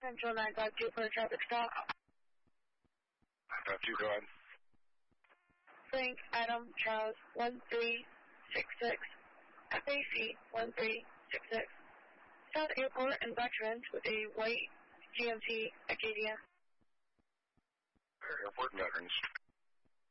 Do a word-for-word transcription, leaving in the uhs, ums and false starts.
Central nine five two for a traffic stop. nine five two, go ahead. Frank Adam Charles one three six six, F A C one three six six. South Airport and Veterans with a white G M C Acadia. Airport and Veterans.